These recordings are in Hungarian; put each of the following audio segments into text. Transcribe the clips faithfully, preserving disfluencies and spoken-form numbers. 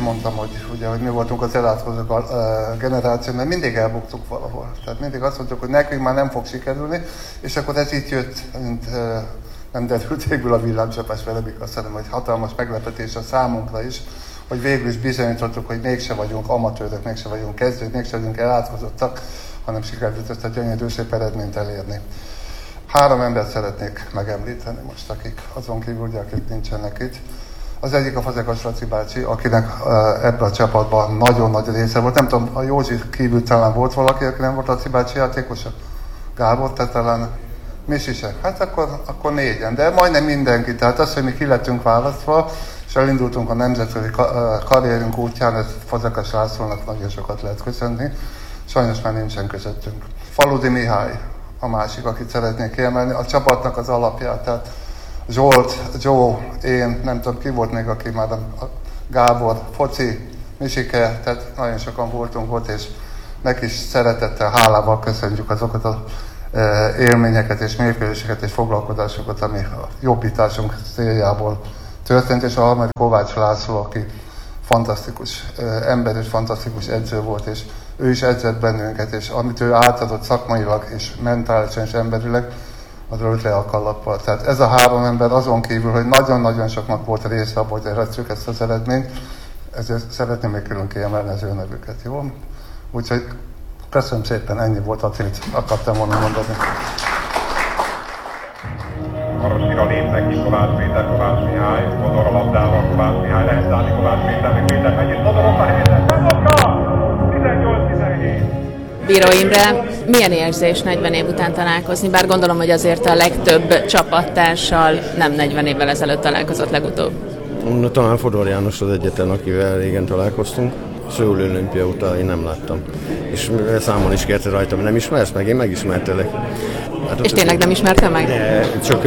mondtam, hogy, ugye, hogy mi voltunk az elátkozó uh, generáció, mert mindig elbuktuk valahol. Tehát mindig azt mondtuk, hogy nekünk már nem fog sikerülni, és akkor ez itt jött, mint uh, nem derült végből a villámcsapás velem, azt hiszem, hogy hatalmas meglepetés a számunkra is, hogy végül is bizonyítottuk, hogy mégse vagyunk amatőrök, mégse vagyunk kezdők, mégse vagyunk elátkozottak, hanem sikerült ezt a gyönyörű szép eredményt elérni. Három embert szeretnék megemlíteni most, akik azon kívül, ugye, akik nincsenek itt. Az egyik a Fazekas Laci bácsi, akinek ebben a csapatban nagyon nagy része volt. Nem tudom, a Józsi kívül talán volt valaki, aki nem volt Laci bácsi játékosa? Gábor, te talán Misi se. Hát akkor, akkor négyen, de majdnem mindenki. Tehát az, hogy mi ki lettünk választva, és elindultunk a nemzetközi karrierünk útján, ez Fazekas Lászlónak nagyon sokat lehet köszönni. Sajnos már nincsen közöttünk. Faludi Mihály a másik, akit szeretnék kiemelni, a csapatnak az alapját. Tehát Zsolt, Joe, én, nem tudom ki volt még, aki már a Gábor, Foci, Misike, tehát nagyon sokan voltunk ott, és neki is szeretettel, hálával köszönjük azokat az élményeket és mérkőzéseket és foglalkozásokat, ami a jobbításunk céljából történt, és a harmadik Kovács László, aki fantasztikus ember és fantasztikus edző volt, és ő is edzett bennünket, és amit ő átadott szakmailag és mentálisan és emberileg, az ölt le a kalappal. Tehát ez a három ember azon kívül, hogy nagyon-nagyon soknak volt része abban, hogy elértük ezt az eredményt, ezért szeretném még külön kiemelni az ő nevüket, jó? Úgyhogy köszönöm szépen, ennyi volt, amit akartam volna mondani. Marosira lépnek ki Kovács Péter, Kovács Mihály, Kodor a labdával, Kovács Mihály, lehet szállni Kovács Péternek, Péter megy, és Kodor ott a helyzet, bezokra! tizennyolc tizenhét. Bíró Imre, milyen érzés negyven év után találkozni? Bár gondolom, hogy azért a legtöbb csapattársal nem negyven évvel ezelőtt találkozott legutóbb. Talán Fodor János az egyetlen, akivel régen találkoztunk. Szőul olimpia után én nem láttam. És számon is kérte rajtam, nem ismersz meg? Én megismertelek. Hát és tényleg nem ismertem meg? De csak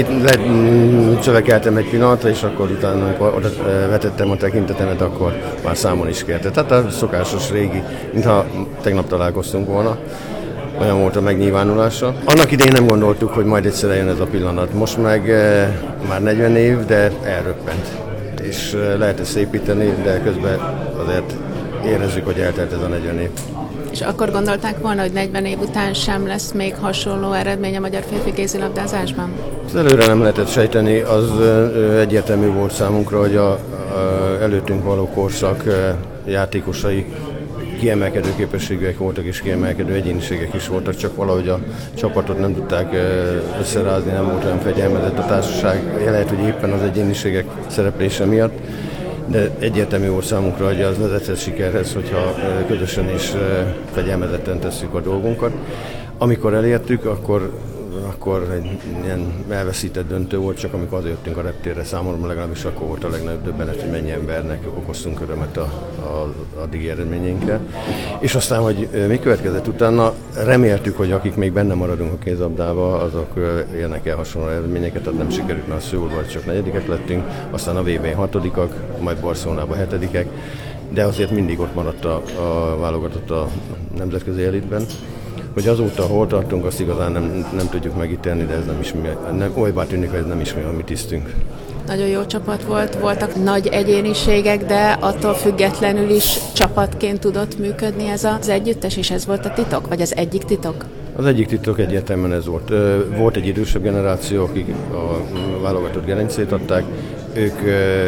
csövekeltem egy pillanatra, és akkor utána, amikor oda vetettem a tekintetemet, akkor már számon is kérte. Tehát a szokásos régi, mintha tegnap találkoztunk volna. Olyan volt a megnyilvánulása. Annak idején nem gondoltuk, hogy majd egyszer eljön ez a pillanat. Most meg e, már negyven év, de elröppent. És e, lehet ezt szépíteni, de közben azért érezzük, hogy eltelt ez a negyven év. És akkor gondolták volna, hogy negyven év után sem lesz még hasonló eredmény a magyar férfi kézilabdázásban? Az előre nem lehetett sejteni, az e, egyértelmű volt számunkra, hogy a, a előttünk való korszak e, játékosai kiemelkedő képességek voltak és kiemelkedő egyéniségek is voltak, csak valahogy a csapatot nem tudták összerázni, nem volt olyan fegyelmezett a társaság, lehet, hogy éppen az egyéniségek szereplése miatt, de egyértelmű volt számunkra, hogy az vezetett sikerhez, hogyha közösen és fegyelmezetten tesszük a dolgunkat. Amikor elértük, akkor akkor egy ilyen elveszített döntő volt, csak amikor azért jöttünk a reptérre, számomra legalábbis akkor volt a legnagyobb döbbenet, hogy mennyi embernek okoztunk örömet a, a, addigi eredményeinkkel. És aztán, hogy mi következett utána, reméltük, hogy akik még benne maradunk a kézlabdába, azok érnek el hasonló eredményeket, tehát nem sikerült, mert a Szőulban csak negyedikek lettünk, aztán a vé bén hatodikak, majd Barcelonában hetedikek, de azért mindig ott maradt a, a válogatott a nemzetközi elitben. Hogy azóta hol tartunk, azt igazán nem, nem tudjuk megítélni, de ez nem is mi, nem, olybá tűnik, hogy ez nem is mi a mi tisztünk. Nagyon jó csapat volt, voltak nagy egyéniségek, de attól függetlenül is csapatként tudott működni ez az együttes, és ez volt a titok, vagy az egyik titok? Az egyik titok egyértelműen ez volt. Volt egy idősebb generáció, akik a válogatott gerincét adták, ők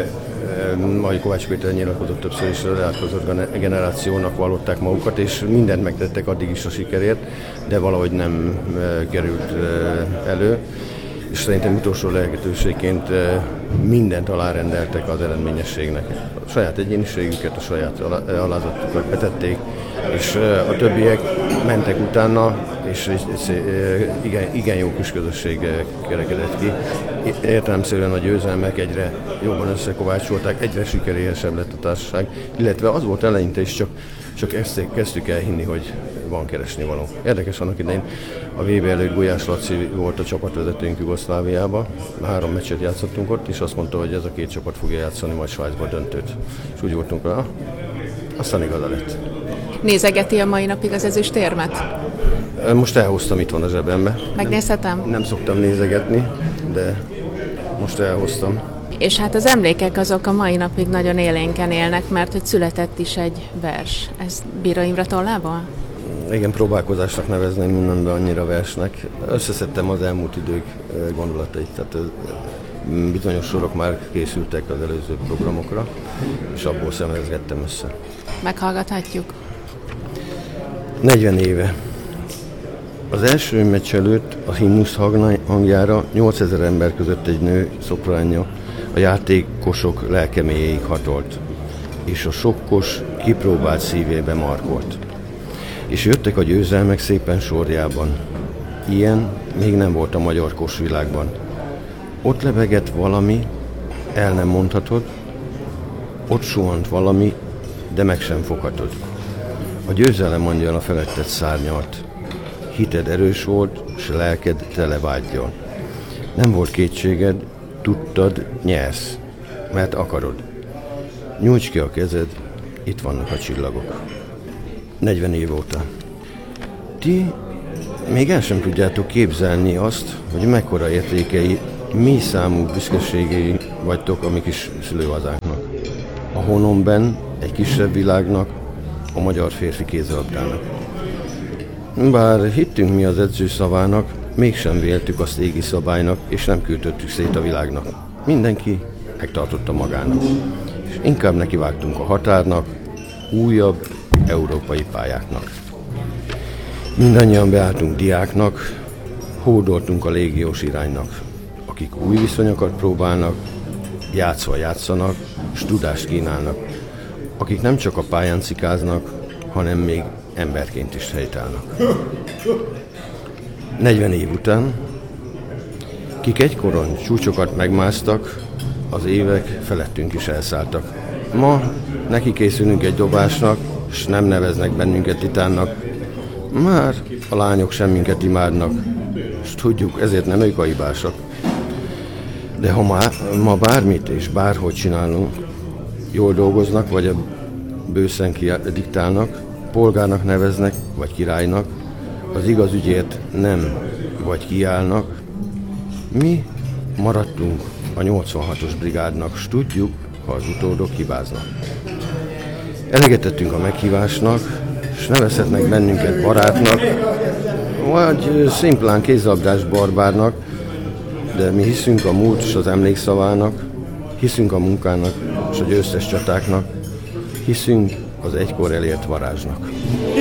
ahogy Kovács Péter nyilatkozott többször is, a leátkozott generációnak vallották magukat, és mindent megtettek addig is a sikerért, de valahogy nem került elő. És szerintem utolsó lehetőségként mindent alárendeltek az eredményességnek. A saját egyéniségüket, a saját alázatukat betették, és a többiek mentek utána, és igen, igen jó kis közösség kerekedett ki. Értelemszerűen a győzelmek egyre jobban összekovácsolták, egyre sikerélyesebb lett a társaság, illetve az volt eleinte is, csak, csak ezt kezdtük el hinni, hogy van keresni való. Érdekes, annak idején a vé bé előtt Gulyás Laci volt a csapatvezetőnk Jugoszláviában, három meccset játszottunk ott, és azt mondta, hogy ez a két csapat fogja játszani majd Svájcba döntőt. És úgy voltunk rá, aztán igaza lett. Nézegeti a mai napig az ezüstérmet? Most elhoztam, itt van a zsebembe. Megnézhetem? Nem, nem szoktam nézegetni, de most elhoztam. És hát az emlékek azok a mai napig nagyon élénken élnek, mert hogy született is egy vers. Ez Bíró Imre tollából? Igen, próbálkozásnak nevezném mindenben, annyira versnek. Összeszedtem az elmúlt idők gondolatait, tehát bizonyos sorok már készültek az előző programokra, és abból szemezgettem össze. Meghallgathatjuk? negyven éve. Az első meccs előtt a himnusz hangjára nyolcezer ember között egy nő szopránja a játékosok lelkemélyéig hatolt, és a sokkos, kipróbált szívébe markolt. És jöttek a győzelmek szépen sorjában. Ilyen még nem volt a magyar kosvilágban. Ott lebegett valami, el nem mondhatod, ott suhant valami, de meg sem foghatod. A győzelem angyala feletted szárnyalt. Hited erős volt, s lelked tele vággyal. Nem volt kétséged, tudtad, nyersz, mert akarod. Nyújts ki a kezed, itt vannak a csillagok. negyven év óta. Ti még el sem tudjátok képzelni azt, hogy mekkora értékei, mi számú büszkeségei vagytok a mi kis szülőhazánknak. A honomben egy kisebb világnak, a magyar férfi kézilabdának. Bár hittünk mi az edző szavának, mégsem véltük azt égi szabálynak, és nem küldöttük szét a világnak. Mindenki megtartotta magának. És inkább nekivágtunk a határnak, újabb európai pályáknak. Mindannyian beálltunk diáknak, hódoltunk a légiós iránynak, akik új viszonyokat próbálnak, játszva játszanak, s tudást kínálnak, akik nem csak a pályán cikáznak, hanem még emberként is helytállnak. negyven év után, kik egykoron csúcsokat megmásztak, az évek felettünk is elszálltak. Ma neki készülünk egy dobásnak, s nem neveznek bennünket titánnak. Már a lányok sem minket imádnak, s tudjuk, ezért nem ők a hibásak. De ha má, ma bármit és bárhogy csinálunk, jól dolgoznak, vagy a bőszen diktálnak, polgárnak neveznek, vagy királynak, az igaz ügyért nem vagy kiállnak. Mi maradtunk a nyolcvanhatos brigádnak, s tudjuk, ha az utódok hibáznak. Eleget tettünk a meghívásnak, s nevezhetnek bennünket barátnak, vagy szimplán kézlabdás barbárnak, de mi hiszünk a múlt és az emlékszavának, hiszünk a munkának és a győztes csatáknak, hiszünk az egykor elért varázsnak.